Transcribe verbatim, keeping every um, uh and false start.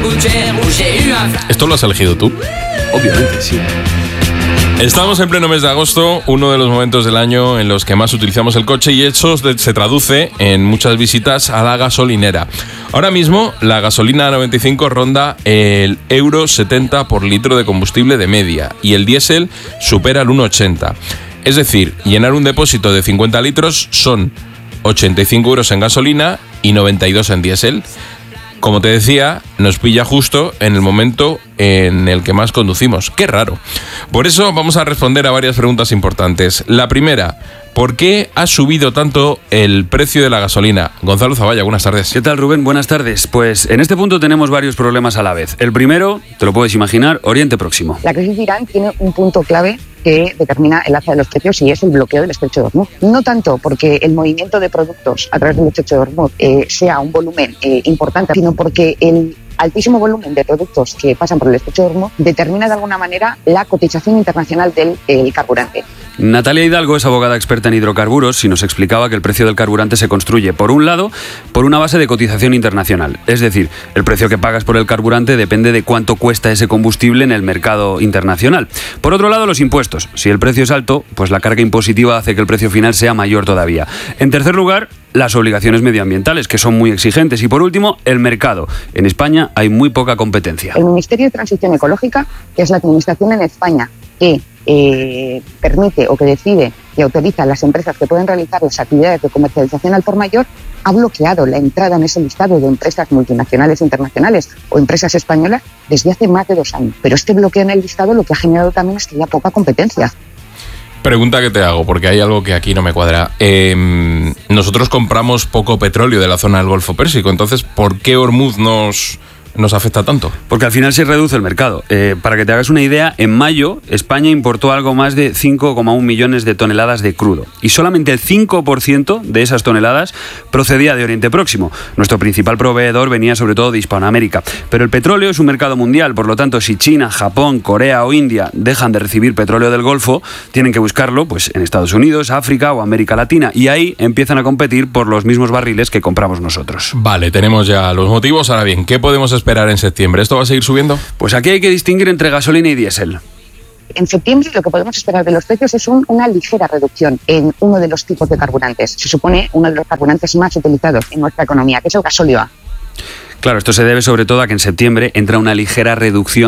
¿Esto lo has elegido tú? Obviamente, sí. Estamos en pleno mes de agosto, uno de los momentos del año en los que más utilizamos el coche, y eso se traduce en muchas visitas a la gasolinera. Ahora mismo la gasolina noventa y cinco ronda el euro setenta por litro de combustible de media y el diésel supera el uno ochenta. Es decir, llenar un depósito de cincuenta litros son ochenta y cinco euros en gasolina y noventa y dos en diésel. Como te decía, nos pilla justo en el momento en el que más conducimos. ¡Qué raro! Por eso vamos a responder a varias preguntas importantes. La primera, ¿por qué ha subido tanto el precio de la gasolina? Gonzalo Zavalla, buenas tardes. ¿Qué tal, Rubén? Buenas tardes. Pues en este punto tenemos varios problemas a la vez. El primero, te lo puedes imaginar, Oriente Próximo. La crisis de Irán tiene un punto clave que determina el alza de los precios y es el bloqueo del estrecho de Hormuz. No tanto porque el movimiento de productos a través del estrecho de Hormuz eh, sea un volumen eh, importante, sino porque el altísimo volumen de productos que pasan por el estrecho de Hormuz determina de alguna manera la cotización internacional del el carburante. Natalia Hidalgo es abogada experta en hidrocarburos y nos explicaba que el precio del carburante se construye, por un lado, por una base de cotización internacional. Es decir, el precio que pagas por el carburante depende de cuánto cuesta ese combustible en el mercado internacional. Por otro lado, los impuestos. Si el precio es alto, pues la carga impositiva hace que el precio final sea mayor todavía. En tercer lugar, las obligaciones medioambientales, que son muy exigentes. Y por último, el mercado. En España hay muy poca competencia. El Ministerio de Transición Ecológica, que es la administración en España que eh, permite o que decide y autoriza a las empresas que pueden realizar las actividades de comercialización al por mayor, ha bloqueado la entrada en ese listado de empresas multinacionales internacionales o empresas españolas desde hace más de dos años. Pero este bloqueo en el listado lo que ha generado también es que haya poca competencia. Pregunta que te hago, porque hay algo que aquí no me cuadra. Eh, nosotros compramos poco petróleo de la zona del Golfo Pérsico, entonces, ¿por qué Hormuz nos, nos afecta tanto? Porque al final se reduce el mercado. Eh, para que te hagas una idea, en mayo España importó algo más de cinco coma uno millones de toneladas de crudo y solamente el cinco por ciento de esas toneladas procedía de Oriente Próximo. Nuestro principal proveedor venía sobre todo de Hispanoamérica. Pero el petróleo es un mercado mundial, por lo tanto, si China, Japón, Corea o India dejan de recibir petróleo del Golfo, tienen que buscarlo pues, en Estados Unidos, África o América Latina, y ahí empiezan a competir por los mismos barriles que compramos nosotros. Vale, tenemos ya los motivos. Ahora bien, ¿qué podemos esperar en septiembre? ¿Esto va a seguir subiendo? Pues aquí hay que distinguir entre gasolina y diésel. En septiembre lo que podemos esperar de los precios es un, una ligera reducción en uno de los tipos de carburantes. Se supone uno de los carburantes más utilizados en nuestra economía, que es el gasóleo A. Claro, esto se debe sobre todo a que en septiembre entra una ligera reducción